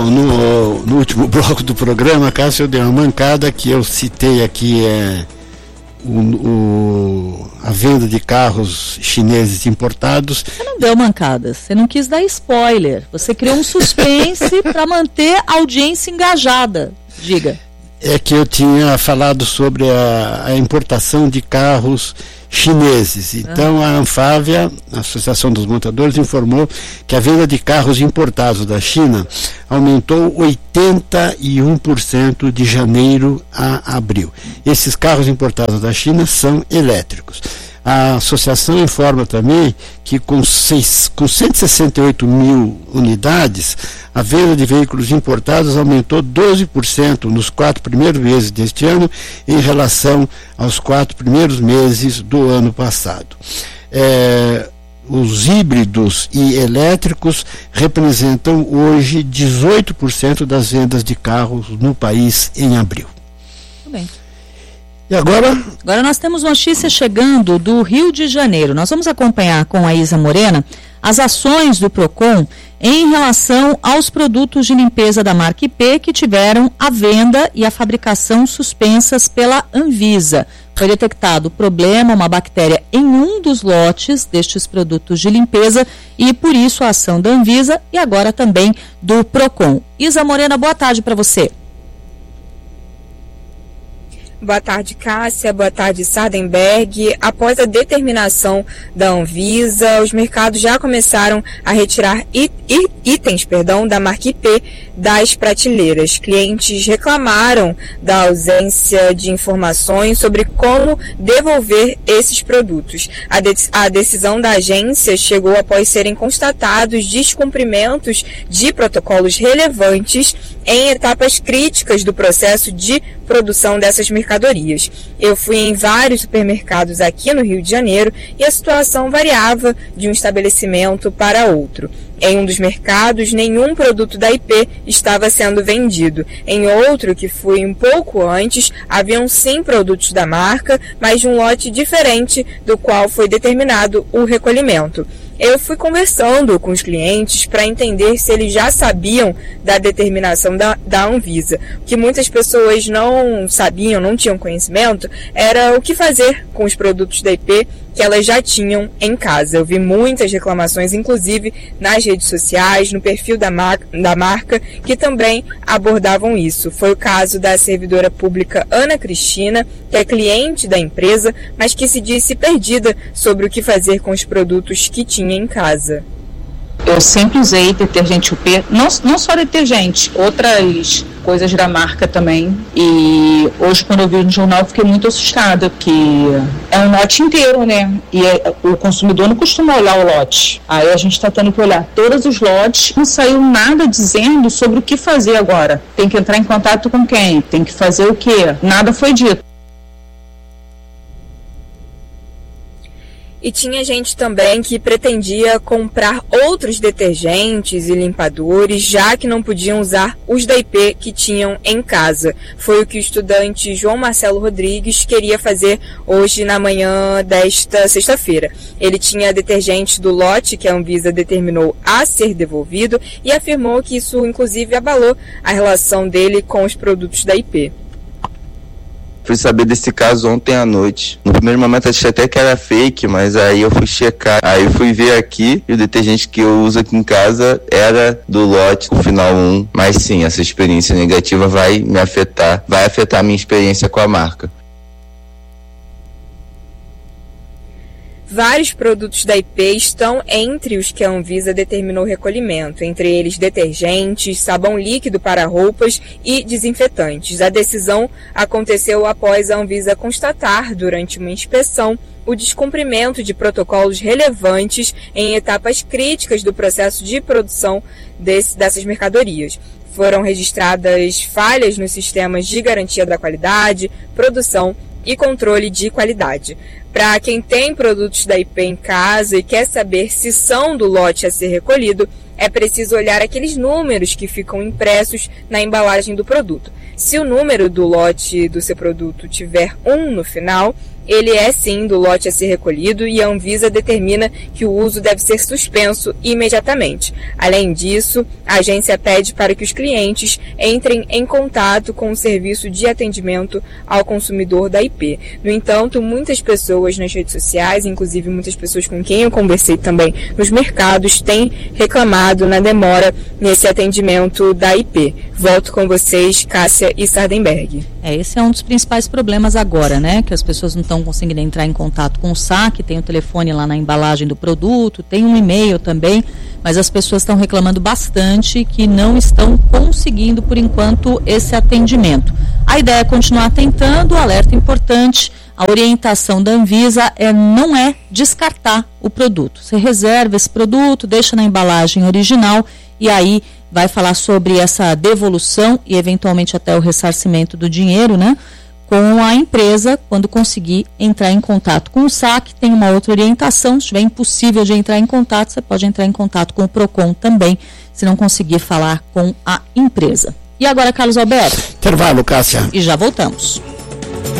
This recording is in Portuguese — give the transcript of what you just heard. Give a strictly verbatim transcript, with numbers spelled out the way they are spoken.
no, no último bloco do programa, Cássio, eu dei uma mancada que eu citei aqui é, o, o, a venda de carros chineses importados. Você não deu mancadas, você não quis dar spoiler, você criou um suspense para manter a audiência engajada. Diga. É que eu tinha falado sobre a, a importação de carros chineses. Então a Anfávia, a Associação dos Montadores, informou que a venda de carros importados da China aumentou oitenta e um por cento de janeiro a abril. Esses carros importados da China são elétricos. A associação informa também que com, seis, com cento e sessenta e oito mil unidades, a venda de veículos importados aumentou doze por cento nos quatro primeiros meses deste ano em relação aos quatro primeiros meses do ano passado. É, os híbridos e elétricos representam hoje dezoito por cento das vendas de carros no país em abril. Muito bem. E agora? Agora nós temos notícia chegando do Rio de Janeiro. Nós vamos acompanhar com a Isa Morena as ações do PROCON em relação aos produtos de limpeza da marca I P que tiveram a venda e a fabricação suspensas pela Anvisa. Foi detectado problema, uma bactéria em um dos lotes destes produtos de limpeza e por isso a ação da Anvisa e agora também do PROCON. Isa Morena, boa tarde para você. Boa tarde, Cássia. Boa tarde, Sardenberg. Após a determinação da Anvisa, os mercados já começaram a retirar it, it, itens perdão, da marca I P das prateleiras. Clientes reclamaram da ausência de informações sobre como devolver esses produtos. A, de, a decisão da agência chegou após serem constatados descumprimentos de protocolos relevantes em etapas críticas do processo de produção dessas mercadorias. Eu fui em vários supermercados aqui no Rio de Janeiro e a situação variava de um estabelecimento para outro. Em um dos mercados, nenhum produto da I P estava sendo vendido. Em outro, que fui um pouco antes, haviam sim produtos da marca, mas de um lote diferente do qual foi determinado o recolhimento. Eu fui conversando com os clientes para entender se eles já sabiam da determinação da, da Anvisa. O que muitas pessoas não sabiam, não tinham conhecimento, era o que fazer com os produtos da I P que elas já tinham em casa. Eu vi muitas reclamações, inclusive nas redes sociais, no perfil da, mar- da marca, que também abordavam isso. Foi o caso da servidora pública Ana Cristina, que é cliente da empresa, mas que se disse perdida sobre o que fazer com os produtos que tinha em casa. Eu sempre usei detergente U P, não, não só detergente, outras coisas da marca também. E hoje, quando eu vi no jornal, eu fiquei muito assustada, porque é um lote inteiro, né? E é, o consumidor não costuma olhar o lote. Aí a gente está tendo que olhar todos os lotes. Não saiu nada dizendo sobre o que fazer agora. Tem que entrar em contato com quem? Tem que fazer o quê? Nada foi dito. E tinha gente também que pretendia comprar outros detergentes e limpadores, já que não podiam usar os da I P que tinham em casa. Foi o que o estudante João Marcelo Rodrigues queria fazer hoje na manhã desta sexta-feira. Ele tinha detergente do lote que a Anvisa determinou a ser devolvido e afirmou que isso inclusive abalou a relação dele com os produtos da I P. Fui saber desse caso ontem à noite. No primeiro momento achei até que era fake, mas aí eu fui checar. Aí eu fui ver aqui e o detergente que eu uso aqui em casa era do lote, o final um. Mas sim, essa experiência negativa vai me afetar, vai afetar a minha experiência com a marca. Vários produtos da I P estão entre os que a Anvisa determinou recolhimento, entre eles detergentes, sabão líquido para roupas e desinfetantes. A decisão aconteceu após a Anvisa constatar, durante uma inspeção, o descumprimento de protocolos relevantes em etapas críticas do processo de produção desse, dessas mercadorias. Foram registradas falhas nos sistemas de garantia da qualidade, produção e controle de qualidade. Para quem tem produtos da I P em casa e quer saber se são do lote a ser recolhido, é preciso olhar aqueles números que ficam impressos na embalagem do produto. Se o número do lote do seu produto tiver um no final, ele é sim do lote a ser recolhido e a Anvisa determina que o uso deve ser suspenso imediatamente. Além disso, a agência pede para que os clientes entrem em contato com o serviço de atendimento ao consumidor da I P. No entanto, muitas pessoas nas redes sociais, inclusive muitas pessoas com quem eu conversei também nos mercados, têm reclamado na demora nesse atendimento da I P. Volto com vocês, Cássia e Sardenberg. É, esse é um dos principais problemas agora, né? Que as pessoas não estão conseguindo entrar em contato com o saque, tem o telefone lá na embalagem do produto, tem um e-mail também, mas as pessoas estão reclamando bastante que não estão conseguindo, por enquanto, esse atendimento. A ideia é continuar tentando, o alerta importante, a orientação da Anvisa é, não é descartar o produto. Você reserva esse produto, deixa na embalagem original e aí vai falar sobre essa devolução e eventualmente até o ressarcimento do dinheiro, né? Com a empresa, quando conseguir entrar em contato com o saque, tem uma outra orientação. Se estiver impossível de entrar em contato, você pode entrar em contato com o PROCON também, se não conseguir falar com a empresa. E agora, Carlos Alberto? Intervalo, Cássia. E já voltamos.